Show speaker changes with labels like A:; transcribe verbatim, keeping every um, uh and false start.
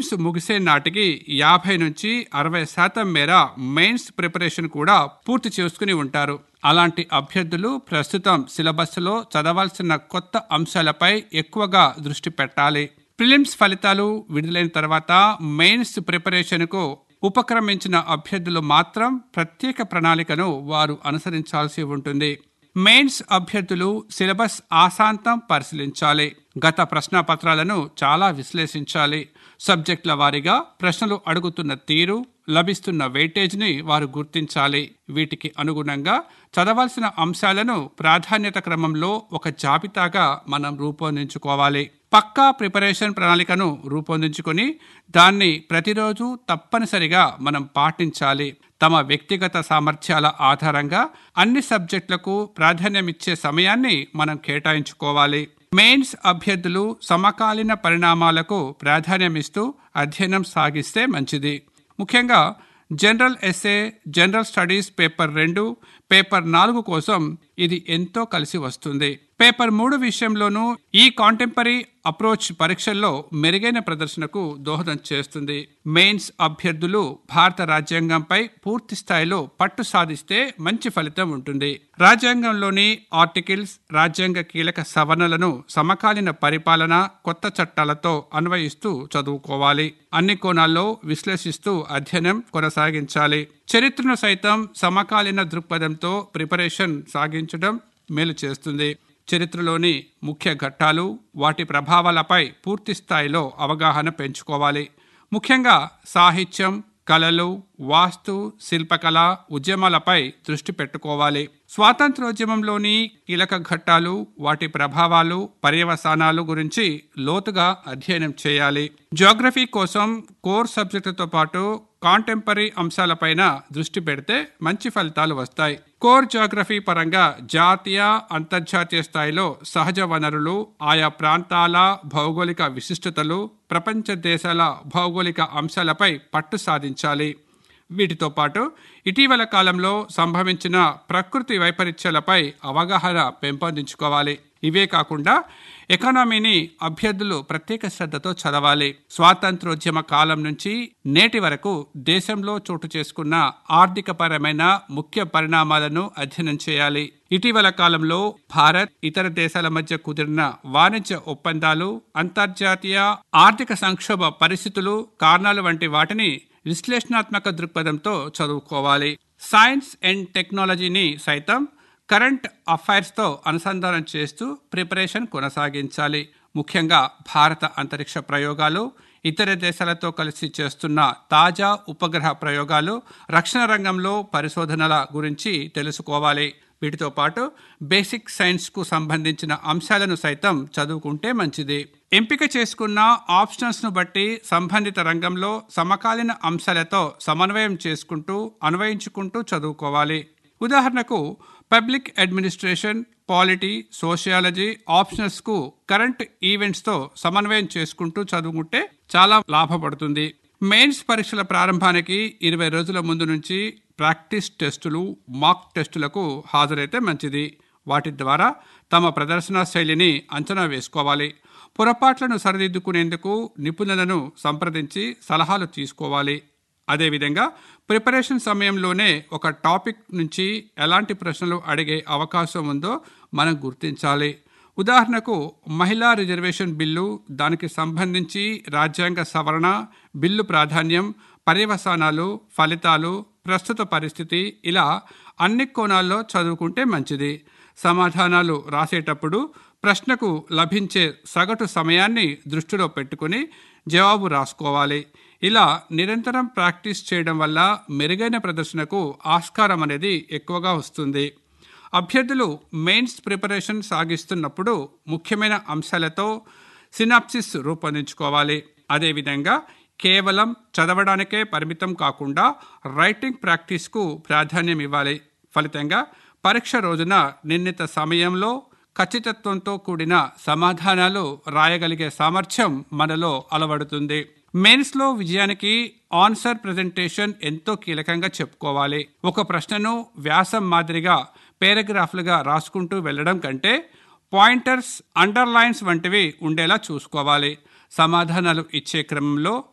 A: Prelims ముగిసే నాటికి యాభై నుంచి అరవై శాతం మేర మెయిన్స్ ప్రిపరేషన్ కూడా పూర్తి చేసుకుని ఉంటారు. అలాంటి అభ్యర్థులు ప్రస్తుతం సిలబస్లో చదవాల్సిన కొత్త అంశాలపై ఎక్కువగా దృష్టి పెట్టాలి. ప్రిలిమ్స్ ఫలితాలు విడుదలైన తర్వాత మెయిన్స్ ప్రిపరేషన్కు ఉపక్రమించిన అభ్యర్థులు మాత్రం ప్రత్యేక ప్రణాళికను వారు అనుసరించాల్సి ఉంటుంది. మెయిన్స్ అభ్యర్థులు సిలబస్ ఆశాంతం పరిశీలించాలి. గత ప్రశ్నాపత్రాలను చాలా విశ్లేషించాలి. సబ్జెక్టుల వారీగా ప్రశ్నలు అడుగుతున్న తీరు, లభిస్తున్న వెయిటేజ్ని వారు గుర్తించాలి. వీటికి అనుగుణంగా చదవాల్సిన అంశాలను ప్రాధాన్యత క్రమంలో ఒక జాబితాగా మనం రూపొందించుకోవాలి. పక్కా ప్రిపరేషన్ ప్రణాళికను రూపొందించుకొని దాన్ని ప్రతిరోజు తప్పనిసరిగా మనం పాటించాలి. తమ వ్యక్తిగత సామర్థ్యాల ఆధారంగా అన్ని సబ్జెక్టులకు ప్రాధాన్యమిచ్చే సమయాన్ని మనం కేటాయించుకోవాలి. మెయిన్స్ అభ్యర్థులు సమకాలీన పరిణామాలకు ప్రాధాన్యమిస్తూ అధ్యయనం సాగిస్తే మంచిది. ముఖ్యంగా general essay, general studies paper రెండు, పేపర్ నాలుగు కోసం ఇది ఎంతో కలిసి వస్తుంది. పేపర్ మూడు విషయంలోనూ ఈ కాంటెంపరీ అప్రోచ్ పరీక్షల్లో మెరుగైన ప్రదర్శనకు దోహదం చేస్తుంది. మెయిన్స్ అభ్యర్థులు భారత రాజ్యాంగంపై పూర్తి స్థాయిలో పట్టు సాధిస్తే మంచి ఫలితం ఉంటుంది. రాజ్యాంగంలోని ఆర్టికల్స్, రాజ్యాంగ కీలక సవరణలను సమకాలీన పరిపాలన, కొత్త చట్టాలతో అన్వయిస్తూ చదువుకోవాలి. అన్ని కోణాల్లో విశ్లేషిస్తూ అధ్యయనం కొనసాగించాలి. చరిత్రను సైతం సమకాలీన దృక్పథంతో ప్రిపరేషన్ సాగించడం మేలు చేస్తుంది. చరిత్రలోని ముఖ్య ఘట్టాలు, వాటి ప్రభావాలపై పూర్తి స్థాయిలో అవగాహన పెంచుకోవాలి. ముఖ్యంగా సాహిత్యం, కళలు, వాస్తు, శిల్పకళ, ఉద్యమాలపై దృష్టి పెట్టుకోవాలి. స్వాతంత్రోద్యమంలోని కీలక ఘట్టాలు, వాటి ప్రభావాలు, పర్యవసానాలు గురించి లోతుగా అధ్యయనం చేయాలి. జియోగ్రఫీ కోసం కోర్ సబ్జెక్టులతో పాటు కాంటెంపరీ అంశాలపైన దృష్టి పెడితే మంచి ఫలితాలు వస్తాయి. కోర్ జియోగ్రఫీ పరంగా జాతీయ, అంతర్జాతీయ స్థాయిలో సహజ వనరులు, ఆయా ప్రాంతాల భౌగోళిక విశిష్టతలు, ప్రపంచ దేశాల భౌగోళిక అంశాలపై పట్టు సాధించాలి. వీటితో పాటు ఇటీవల కాలంలో సంభవించిన ప్రకృతి వైపరీత్యాలపై అవగాహన పెంపొందించుకోవాలి. ఇవే కాకుండా ఎకానమీని అభ్యర్థులు ప్రత్యేక శ్రద్ధతో చదవాలి. స్వాతంత్రోద్యమ కాలం నుంచి నేటి వరకు దేశంలో చోటు చేసుకున్న ఆర్థికపరమైన ముఖ్య పరిణామాలను అధ్యయనం చేయాలి. ఇటీవల కాలంలో భారత్, ఇతర దేశాల మధ్య కుదిరిన వాణిజ్య ఒప్పందాలు, అంతర్జాతీయ ఆర్థిక సంక్షోభ పరిస్థితులు, కారణాలు వంటి వాటిని విశ్లేషణాత్మక దృక్పథంతో చదువుకోవాలి. సైన్స్ అండ్ టెక్నాలజీని సైతం కరెంట్ అఫైర్స్తో అనుసంధానం చేస్తూ ప్రిపరేషన్ కొనసాగించాలి. ముఖ్యంగా భారత అంతరిక్ష ప్రయోగాలు, ఇతర దేశాలతో కలిసి చేస్తున్న తాజా ఉపగ్రహ ప్రయోగాలు, రక్షణ రంగంలో పరిశోధనల గురించి తెలుసుకోవాలి. వీటితో పాటు బేసిక్ సైన్స్కు సంబంధించిన అంశాలను సైతం చదువుకుంటే మంచిది. ఎంపిక చేసుకున్న ఆప్షన్స్ను బట్టి సంబంధిత రంగంలో సమకాలీన అంశాలతో సమన్వయం చేసుకుంటూ అన్వయించుకుంటూ చదువుకోవాలి. ఉదాహరణకు public administration, polity, sociology ఆప్షన్స్కు current ఈవెంట్స్తో సమన్వయం చేసుకుంటూ చదువుకుంటే చాలా లాభపడుతుంది. మెయిన్స్ పరీక్షల ప్రారంభానికి ఇరవై రోజుల ముందు నుంచి ప్రాక్టీస్ టెస్టులు, మాక్ టెస్టులకు హాజరైతే మంచిది. వాటి ద్వారా తమ ప్రదర్శన శైలిని అంచనా వేసుకోవాలి. పొరపాట్లను సరిదిద్దుకునేందుకు నిపుణులను సంప్రదించి సలహాలు తీసుకోవాలి. అదేవిధంగా ప్రిపరేషన్ సమయంలోనే ఒక టాపిక్ నుంచి ఎలాంటి ప్రశ్నలు అడిగే అవకాశం ఉందో మనం గుర్తించాలి. ఉదాహరణకు మహిళా రిజర్వేషన్ బిల్లు, దానికి సంబంధించి రాజ్యాంగ సవరణ, బిల్లు ప్రాధాన్యం, పర్యవసానాలు, ఫలితాలు, ప్రస్తుత పరిస్థితి, ఇలా అన్ని కోణాల్లో చదువుకుంటే మంచిది. సమాధానాలు రాసేటప్పుడు ప్రశ్నకు లభించే సగటు సమయాన్ని దృష్టిలో పెట్టుకుని జవాబు రాసుకోవాలి. ఇలా నిరంతరం ప్రాక్టీస్ చేయడం వల్ల మెరుగైన ప్రదర్శనకు ఆస్కారం అనేది ఎక్కువగా వస్తుంది. అభ్యర్థులు మెయిన్స్ ప్రిపరేషన్ సాగిస్తున్నప్పుడు ముఖ్యమైన అంశాలతో సినాప్సిస్ రూపొందించుకోవాలి. అదేవిధంగా కేవలం చదవడానికే పరిమితం కాకుండా రైటింగ్ ప్రాక్టీస్కు ప్రాధాన్యం ఇవ్వాలి. ఫలితంగా పరీక్ష రోజున నిర్ణీత సమయంలో ఖచ్చితత్వంతో కూడిన సమాధానాలు రాయగలిగే సామర్థ్యం మనలో అలవడుతుంది. మెయిన్స్లో విజయానికి ఆన్సర్ ప్రజెంటేషన్ ఎంతో కీలకంగా చెప్పుకోవాలి. ఒక ప్రశ్నను వ్యాసం మాదిరిగా పేరాగ్రాఫ్లుగా రాసుకుంటూ వెళ్ళడం కంటే పాయింటర్స్, అండర్లైన్స్ వంటివి ఉండేలా చూసుకోవాలి. సమాధానాలు ఇచ్చే క్రమంలో